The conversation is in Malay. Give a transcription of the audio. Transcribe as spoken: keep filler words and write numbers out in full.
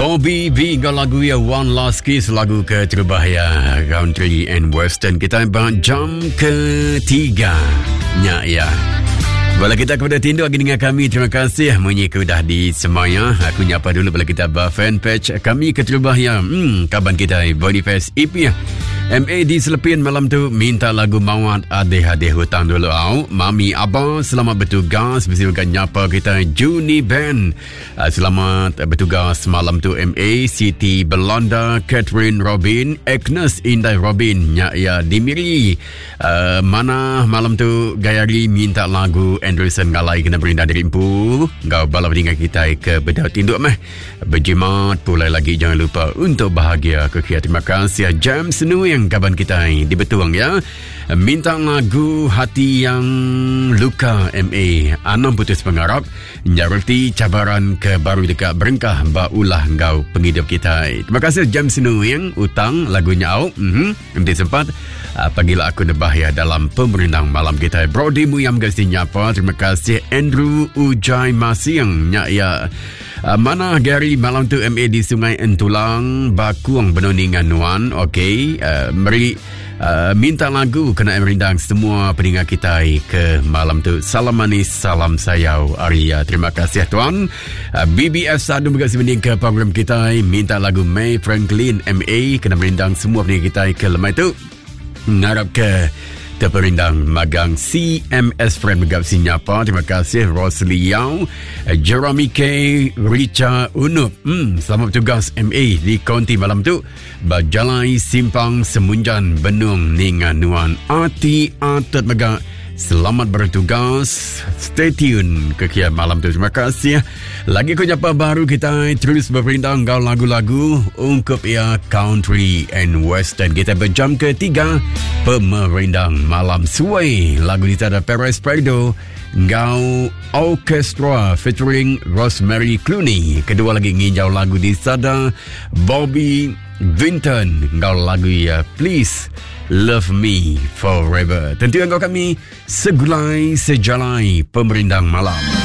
Bobby B dengan lagu ya One Last Kiss, lagu keterubah ya country and western. Kita bang jam ketiga nya ya. Bala kita kepada tindu lagi dengan kami. Terima kasih menyiku dah di semaya. Aku nyapa dulu bala kita ba fanpage kami keterubah ya. Hmm, kaban kita Boniface I P ya. M A di Selepin malam tu minta lagu Mawat Adeh-adeh hutang dulu au. Mami Abah selamat bertugas bersama nyapa kita Juni Band. Uh, selamat bertugas malam tu M A, Siti Belanda, Catherine Robin, Agnes Indah Robin, ya ya Dimiri. Uh, mana malam tu Gayari minta lagu Anderson Galai kena berindah dari Empu. Kau bala dengan kita ke bedah tinduk meh. Berjimat pula lagi jangan lupa untuk bahagia kekia. Terima kasih Jam Senu yang kaban kita di Betuang ya. Minta lagu Hati Yang Luka M A. Anam putus pengarap. Nyarti cabaran ke baru dekat berengkah baulah engkau penghidup kita. Terima kasih Jam Senu yang utang lagunya au. Mhm. Nanti sempat uh, panggil aku nebah ya dalam pemerintang malam kita. Brody Muyam Gasti nyapa. Terima kasih Andrew Ujai Masiang nya ya. Uh, mana Gary malam tu M A di Sungai Entulang Bakuang Benoningan Nuan. Okey, uh, mari uh, minta lagu kena merindang semua pendengar kita ke malam tu. Salam manis, salam sayau Arya. Terima kasih tuan. uh, B B F Sadu juga sebening ke program kita. Minta lagu May Franklin M A kena merindang semua pendengar kita ke lemai tu. Ngarap ke Terperindang magang C M S Friend Megap Sinyapa. Terima kasih Rosli Yao, Jeremy K, Richa Unup. Hmm, selamat bertugas M A di Kaunti malam tu. Bajalai Simpang Semunjan Benung Ningan Nuan Ati Atat Megak. Selamat bertugas. Stay tune ke kia malam tu. Terima kasih. Lagi kau nyapa baru kita terus berperindang kau lagu-lagu ungkup ia country and western. Kita berjam ketiga pemerindang malam suai. Lagu di tada Perez Prado Ngau Orchestra featuring Rosemary Clooney. Kedua lagi nginjau lagu di sada Bobby Vinton. Ngau lagu ya Please Love Me Forever. Tentu engkau kami segulai sejalai pemerindang malam.